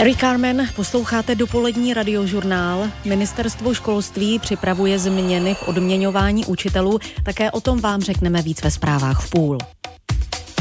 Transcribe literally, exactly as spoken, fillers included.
Eric Carmen, posloucháte dopolední radiožurnál. Ministerstvo školství připravuje změny v odměňování učitelů. Také o tom vám řekneme víc ve zprávách v půl.